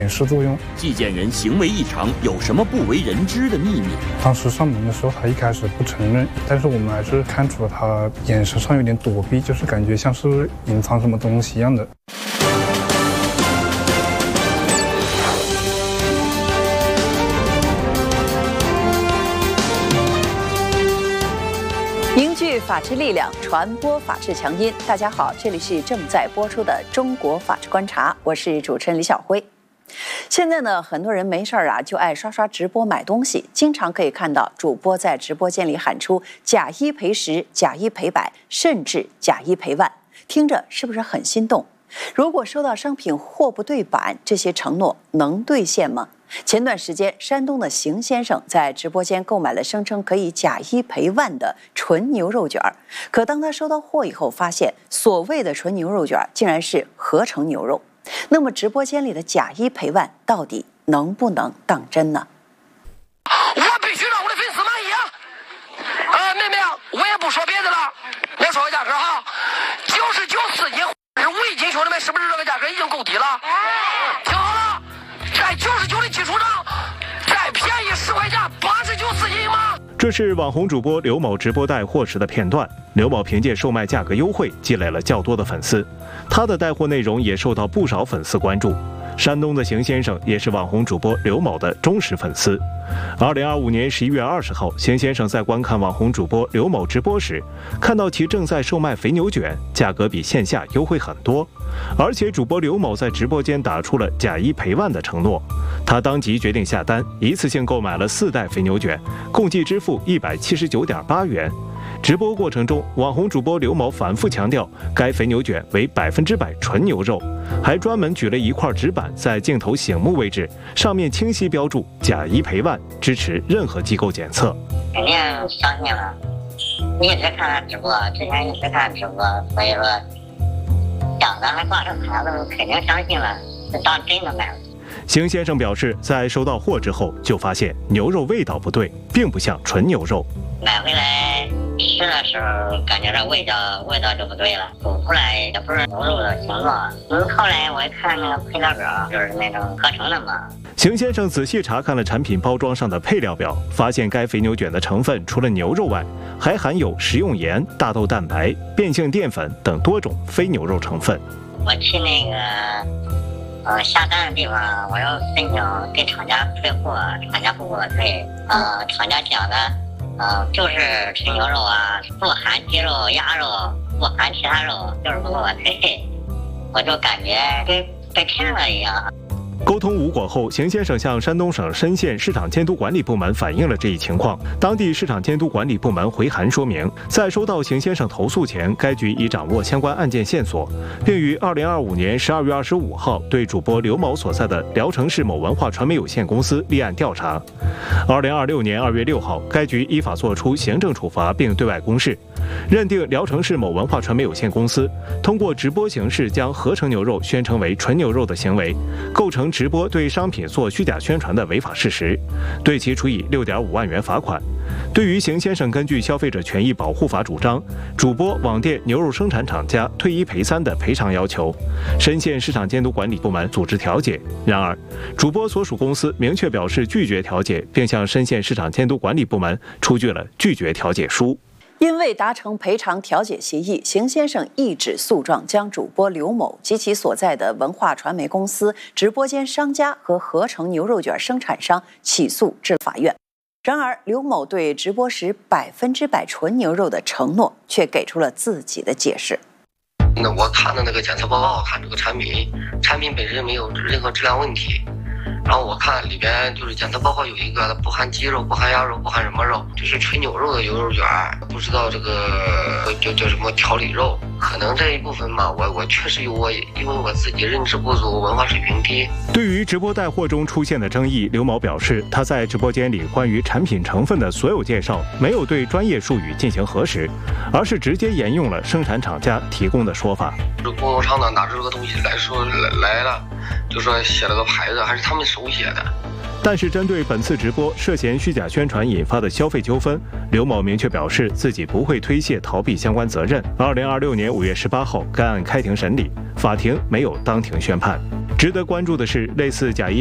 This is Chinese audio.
掩饰作用。 寄件人行为异常，有什么不为人知的秘密？ 当时上门的时候，他一开始不承认，但是我们还是看出了他眼神上有点躲避，就是感觉像是隐藏什么东西一样的。 凝聚法治力量，传播法治强音。大家好，这里是正在播出的中国法治观察，我是主持人李晓辉。现在呢，很多人没事儿就爱刷直播买东西，经常可以看到主播在直播间里喊出假一赔10、假一赔100，甚至假一赔万，听着是不是很心动？如果收到商品货不对版，这些承诺能兑现吗？前段时间，山东的邢先生在直播间购买了声称可以假一赔万的纯牛肉卷，可当他收到货以后，发现所谓的纯牛肉卷竟然是合成牛肉。那么直播间里的假一赔万到底能不能当真呢？ 我必须让我的粉丝满意啊！妹妹，我也不说别的了，我说个价格哈，99四斤是5亿斤，兄弟们，是不是这个价格已经够低了？听好了，在99的基础上再便宜10块钱，89四斤吗？ 这是网红主播刘某直播带货时的片段。刘某凭借售卖价格优惠积累了较多的粉丝，他的带货内容也受到不少粉丝关注。山东的邢先生也是网红主播刘某的忠实粉丝。2025年11月20号，邢先生在观看网红主播刘某直播时，看到其正在售卖肥牛卷，价格比线下优惠很多，而且主播刘某在直播间打出了假一赔万的承诺。他当即决定下单，一次性购买了4袋肥牛卷，共计支付179.8元。直播过程中，网红主播刘某反复强调该肥牛卷为100%纯牛肉，还专门举了一块纸板在镜头醒目位置，上面清晰标注假一赔万，支持任何机构检测。 肯定相信了，一直看他直播，之前一直看直播，所以说讲的还挂上牌子，肯定相信了，就当真的买了。 邢先生表示，在收到货之后就发现牛肉味道不对，并不像纯牛肉。 买回来吃的时候，感觉这味道就不对了，煮出来也不是牛肉的形状。后来我一看那个配料表，就是那种合成的嘛。 邢先生仔细查看了产品包装上的配料表，发现该肥牛卷的成分除了牛肉外，还含有食用盐、大豆蛋白、变性淀粉等多种非牛肉成分。 我去那个下单的地方，我要申请给厂家退货，厂家不给我退。厂家讲的。就是纯牛肉啊，不含鸡肉、鸭肉，不含其他肉，就是不给我退，我就感觉跟被骗了一样。 沟通无果后，邢先生向山东省莘县市场监督管理部门反映了这一情况。当地市场监督管理部门回函说明，在收到邢先生投诉前，该局已掌握相关案件线索，并于2025年12月25号对主播刘某所在的聊城市某文化传媒有限公司立案调查。2026年2月6号，该局依法作出行政处罚并对外公示，认定聊城市某文化传媒有限公司通过直播形式将合成牛肉宣称为纯牛肉的行为，构成直播对商品做虚假宣传的违法事实，对其处以6.5万元罚款。对于邢先生根据消费者权益保护法主张，主播、网店、牛肉生产厂家退1赔3的赔偿要求，莘县市场监督管理部门组织调解。然而，主播所属公司明确表示拒绝调解，并向莘县市场监督管理部门出具了拒绝调解书。 因未达成赔偿调解协议，邢先生一纸诉状将主播刘某及其所在的文化传媒公司、直播间商家和合成牛肉卷生产商起诉至法院。然而，刘某对直播时100%纯牛肉的承诺却给出了自己的解释。 那我看的那个检测报告，看这个产品本身没有任何质量问题。然后我看里边就是检测报告有一个不含鸡肉、不含鸭肉、不含什么肉，就是纯牛肉的牛肉卷，不知道这个叫什么调理肉，可能这一部分嘛，我确实因为我自己认知不足，文化水平低。 对于直播带货中出现的争议，刘某表示，他在直播间里关于产品成分的所有介绍没有对专业术语进行核实，而是直接沿用了生产厂家提供的说法。 这供应商呢拿着这个东西来了，就说写了个牌子，还是他们手写的。 但是针对本次直播涉嫌虚假宣传引发的消费纠纷，刘某明确表示自己不会推卸逃避相关责任。2026年5月18号，该案开庭审理，法庭没有当庭宣判。 值得关注的是，类似假一